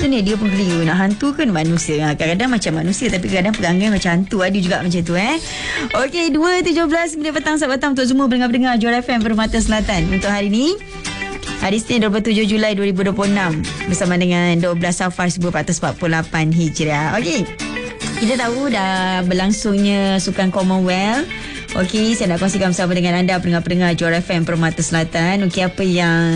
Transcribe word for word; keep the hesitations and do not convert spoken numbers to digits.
ni dia pun keliru. Nak hantu kan manusia. Ha, kadang-kadang macam manusia tapi kadang perangai macam hantu. Ada juga macam tu eh. Okey, dua tujuh belas minit petang sahabat petang untuk semua pendengar-pendengar Johor F M Permata Selatan. Untuk hari ni hari Isnin dua puluh tujuh Julai dua ribu dua puluh enam bersama dengan dua belas Safar seribu empat ratus empat puluh lapan Hijriah. Okey. Kita tahu dah berlangsungnya Sukan Commonwealth. Okey, saya nak kongsikan bersama dengan anda pendengar-pendengar Johor F M Permata Selatan. Okey, apa yang